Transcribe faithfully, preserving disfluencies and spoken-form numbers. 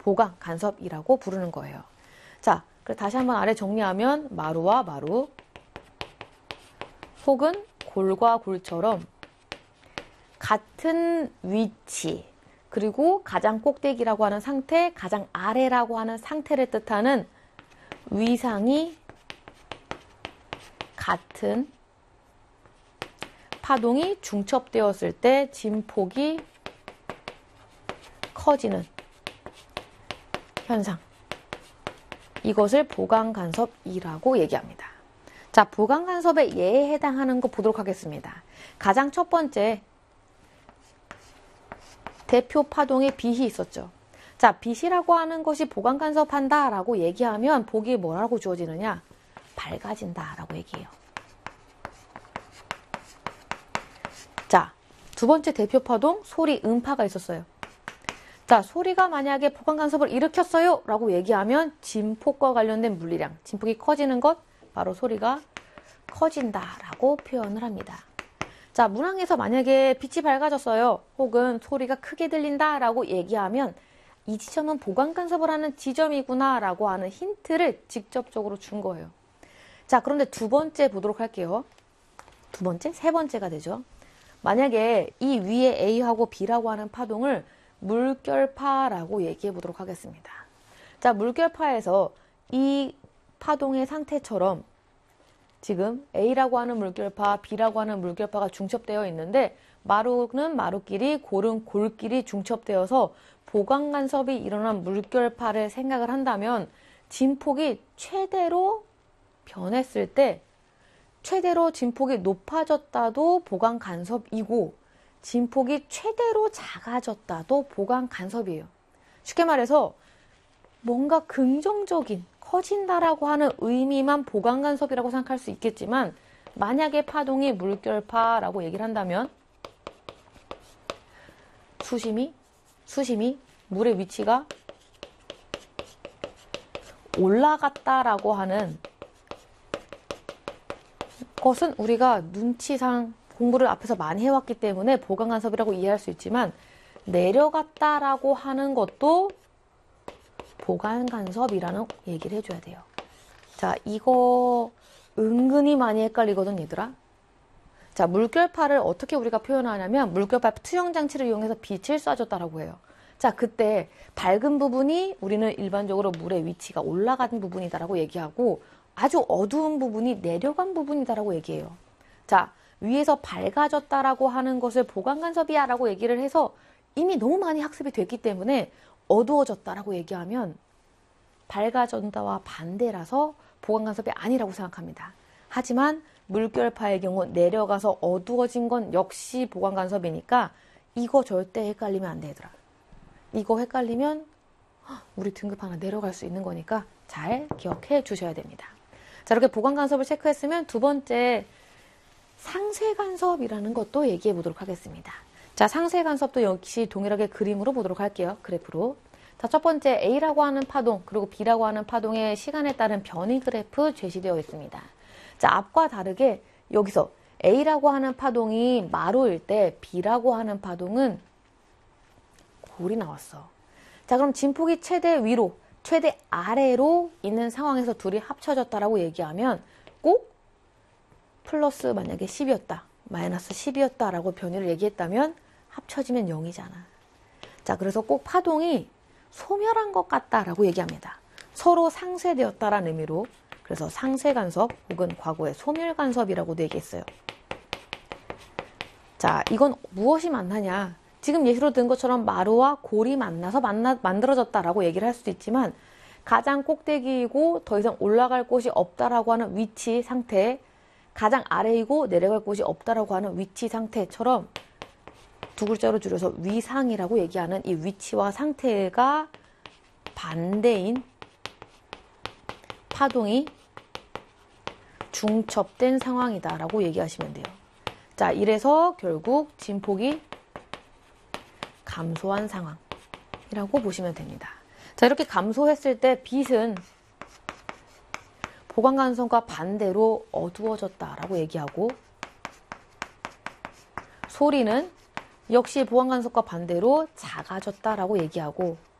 보강 간섭이라고 부르는 거예요. 자, 그럼 다시 한번 아래 정리하면 마루와 마루 혹은 골과 골처럼 같은 위치, 그리고 가장 꼭대기라고 하는 상태, 가장 아래라고 하는 상태를 뜻하는 위상이 같은 파동이 중첩되었을 때 진폭이 커지는 현상. 이것을 보강간섭이라고 얘기합니다. 자, 보강간섭의 예에 해당하는 거 보도록 하겠습니다. 가장 첫 번째, 대표 파동의 빛이 있었죠. 자, 빛이라고 하는 것이 보강간섭한다 라고 얘기하면 보기에 뭐라고 주어지느냐? 밝아진다 라고 얘기해요. 자, 두 번째 대표 파동, 소리, 음파가 있었어요. 자, 소리가 만약에 보강간섭을 일으켰어요 라고 얘기하면 진폭과 관련된 물리량, 진폭이 커지는 것, 바로 소리가 커진다 라고 표현을 합니다. 자, 문항에서 만약에 빛이 밝아졌어요, 혹은 소리가 크게 들린다 라고 얘기하면 이 지점은 보강간섭을 하는 지점이구나 라고 하는 힌트를 직접적으로 준 거예요. 자, 그런데 두 번째 보도록 할게요. 두 번째? 세 번째가 되죠. 만약에 이 위에 A하고 B라고 하는 파동을 물결파라고 얘기해 보도록 하겠습니다. 자, 물결파에서 이 파동의 상태처럼 지금 A라고 하는 물결파, B라고 하는 물결파가 중첩되어 있는데 마루는 마루끼리, 골은 골끼리 중첩되어서 보강간섭이 일어난 물결파를 생각을 한다면 진폭이 최대로 변했을 때 최대로 진폭이 높아졌다도 보강간섭이고 진폭이 최대로 작아졌다도 보강간섭이에요. 쉽게 말해서 뭔가 긍정적인 커진다라고 하는 의미만 보강간섭이라고 생각할 수 있겠지만 만약에 파동이 물결파라고 얘기를 한다면 수심이 수심이 물의 위치가 올라갔다라고 하는 것은 우리가 눈치상 공부를 앞에서 많이 해왔기 때문에 보강간섭이라고 이해할 수 있지만 내려갔다라고 하는 것도 보강간섭이라는 얘기를 해줘야 돼요. 자, 이거 은근히 많이 헷갈리거든, 얘들아. 자, 물결파를 어떻게 우리가 표현하냐면 물결파 투영장치를 이용해서 빛을 쏴줬다라고 해요. 자, 그때 밝은 부분이 우리는 일반적으로 물의 위치가 올라간 부분이다라고 얘기하고 아주 어두운 부분이 내려간 부분이다라고 얘기해요. 자, 위에서 밝아졌다라고 하는 것을 보강간섭이야 라고 얘기를 해서 이미 너무 많이 학습이 됐기 때문에 어두워졌다라고 얘기하면 밝아졌다와 반대라서 보강간섭이 아니라고 생각합니다. 하지만 물결파의 경우 내려가서 어두워진 건 역시 보강간섭이니까 이거 절대 헷갈리면 안 되더라. 이거 헷갈리면 우리 등급 하나 내려갈 수 있는 거니까 잘 기억해 주셔야 됩니다. 자, 이렇게 보강간섭을 체크했으면 두 번째 상쇄간섭이라는 것도 얘기해 보도록 하겠습니다. 자, 상쇄간섭도 역시 동일하게 그림으로 보도록 할게요. 그래프로. 자, 첫 번째 A라고 하는 파동 그리고 B라고 하는 파동의 시간에 따른 변이 그래프 제시되어 있습니다. 자, 앞과 다르게 여기서 A라고 하는 파동이 마루일 때 B라고 하는 파동은 골이 나왔어. 자, 그럼 진폭이 최대 위로, 최대 아래로 있는 상황에서 둘이 합쳐졌다라고 얘기하면 꼭 플러스 만약에 십이었다, 마이너스 십이었다라고 변이를 얘기했다면 합쳐지면 영이잖아. 자, 그래서 꼭 파동이 소멸한 것 같다라고 얘기합니다. 서로 상쇄되었다라는 의미로. 그래서 상쇄간섭 혹은 과거의 소멸간섭이라고도 얘기했어요. 자, 이건 무엇이 만나냐? 지금 예시로 든 것처럼 마루와 골이 만나서 만나, 만들어졌다라고 얘기를 할 수도 있지만 가장 꼭대기이고 더 이상 올라갈 곳이 없다라고 하는 위치 상태, 가장 아래이고 내려갈 곳이 없다라고 하는 위치 상태처럼 두 글자로 줄여서 위상이라고 얘기하는 이 위치와 상태가 반대인 파동이 중첩된 상황이다라고 얘기하시면 돼요. 자, 이래서 결국 진폭이 감소한 상황이라고 보시면 됩니다. 자, 이렇게 감소했을 때 빛은 보강간섭과 반대로 어두워졌다라고 얘기하고 소리는 역시 보강간섭과 반대로 작아졌다라고 얘기하고